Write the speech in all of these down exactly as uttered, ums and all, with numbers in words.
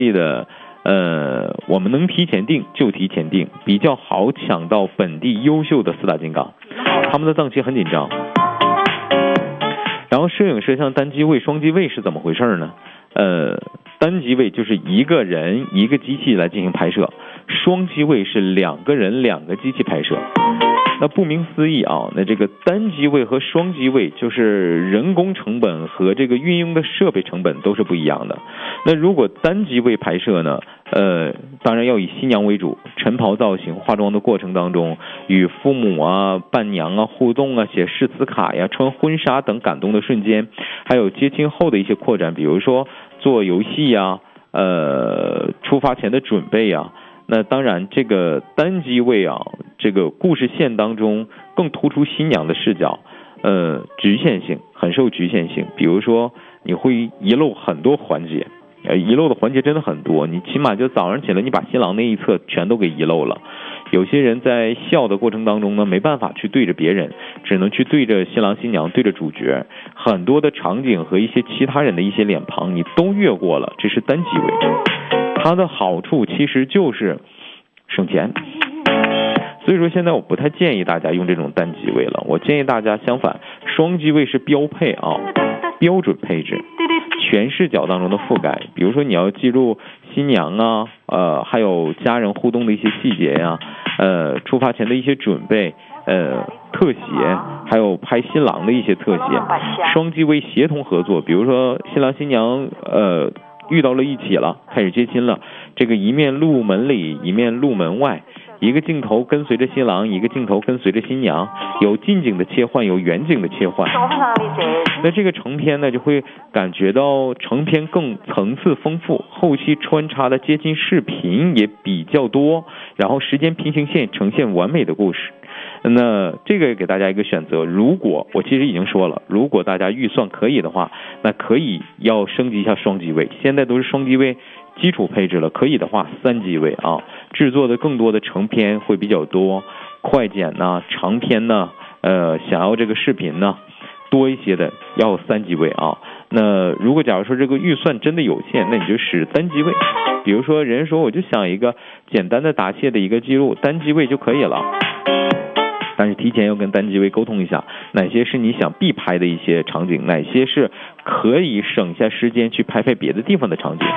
的，呃，我们能提前订就提前订，比较好抢到本地优秀的四大金刚。他们的档期很紧张。然后摄影摄像单机位、双机位是怎么回事呢？呃，单机位就是一个人一个机器来进行拍摄，双机位是两个人两个机器拍摄。那顾名思义啊，那这个单机位和双机位就是人工成本和这个运用的设备成本都是不一样的。那如果单机位拍摄呢，呃，当然要以新娘为主，晨袍造型、化妆的过程当中，与父母啊、伴娘啊互动啊，写誓词卡呀、穿婚纱等感动的瞬间，还有接亲后的一些扩展，比如说做游戏呀、呃，出发前的准备呀。那当然，这个单机位啊，这个故事线当中更突出新娘的视角，呃，局限性很受局限性。比如说，你会遗漏很多环节，呃，遗漏的环节真的很多。你起码就早上起来，你把新郎那一侧全都给遗漏了。有些人在笑的过程当中呢，没办法去对着别人，只能去对着新郎新娘，对着主角。很多的场景和一些其他人的一些脸庞，你都越过了，这是单机位。它的好处其实就是省钱，所以说现在我不太建议大家用这种单机位了，我建议大家相反，双机位是标配啊，标准配置，全视角当中的覆盖。比如说你要记录新娘啊，呃，还有家人互动的一些细节呀、啊，呃，出发前的一些准备，呃，特写，还有拍新郎的一些特写，双机位协同合作。比如说新郎新娘，呃。遇到了一起了，开始接亲了，这个一面录门里，一面录门外，一个镜头跟随着新郎，一个镜头跟随着新娘，有近景的切换，有远景的切换。那这个成片呢，就会感觉到成片更层次丰富，后期穿插的接近视频也比较多，然后时间平行线呈现完美的故事。那这个给大家一个选择，如果我其实已经说了，如果大家预算可以的话，那可以要升级一下双机位，现在都是双机位基础配置了，可以的话三机位啊，制作的更多的成片会比较多，快剪呢、长片呢，呃，想要这个视频呢多一些的要三机位啊。那如果假如说这个预算真的有限，那你就使单机位，比如说人说我就想一个简单的答谢的一个记录，单机位就可以了。但是提前要跟单机位沟通一下，哪些是你想必拍的一些场景，哪些是可以省下时间去拍拍别的地方的场景。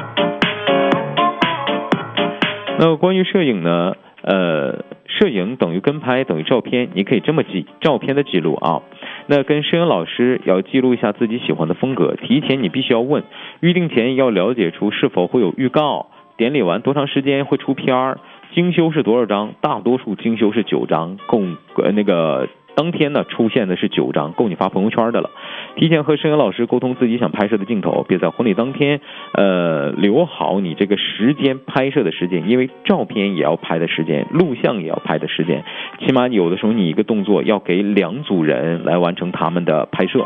那关于摄影呢，呃，摄影等于跟拍等于照片，你可以这么记，照片的记录啊。那跟摄影老师要记录一下自己喜欢的风格，提前你必须要问，预定前要了解出是否会有预告，典礼完多长时间会出片儿，精修是多少张，大多数精修是九张，够呃那个当天呢出现的是九张，够你发朋友圈的了。提前和摄影老师沟通自己想拍摄的镜头，别在婚礼当天呃留好你这个时间拍摄的时间，因为照片也要拍的时间，录像也要拍的时间，起码有的时候你一个动作要给两组人来完成他们的拍摄。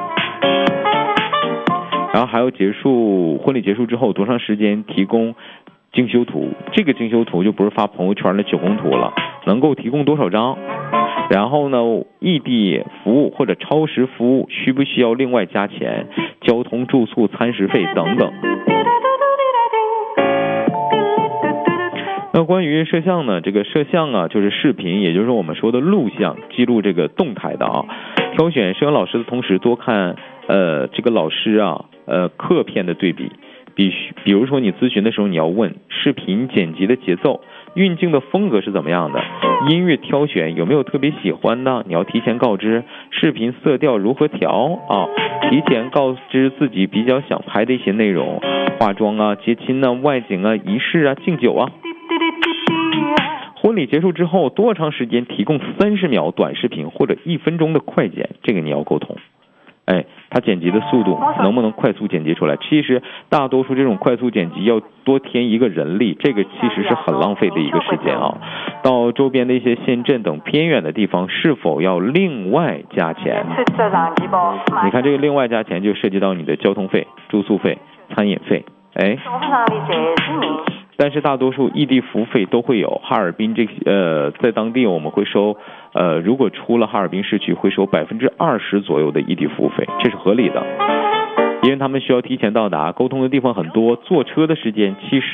然后还要结束婚礼结束之后多长时间提供精修图，这个精修图就不是发朋友圈的九宫图了，能够提供多少张。然后呢，异地服务或者超时服务需不需要另外加钱，交通住宿餐食费等等。那关于摄像呢，这个摄像啊就是视频，也就是我们说的录像，记录这个动态的啊。挑选摄影老师的同时多看呃这个老师啊呃课片的对比，必须比如说你咨询的时候你要问视频剪辑的节奏，运镜的风格是怎么样的，音乐挑选有没有特别喜欢的，你要提前告知，视频色调如何调啊，提前告知自己比较想拍的一些内容，化妆啊、接亲啊、外景啊、仪式啊、敬酒啊。婚礼结束之后多长时间提供三十秒短视频或者一分钟的快剪，这个你要沟通。哎，它剪辑的速度能不能快速剪辑出来？其实大多数这种快速剪辑要多添一个人力，这个其实是很浪费的一个时间啊。到周边的一些县镇等偏远的地方，是否要另外加钱？你看这个另外加钱就涉及到你的交通费、住宿费、餐饮费。哎，但是大多数异地服务费都会有，哈尔滨这呃在当地我们会收呃如果出了哈尔滨市区会收百分之二十左右的异地服务费，这是合理的。 因为他们需要提前到达，沟通的地方很多，坐车的时间其实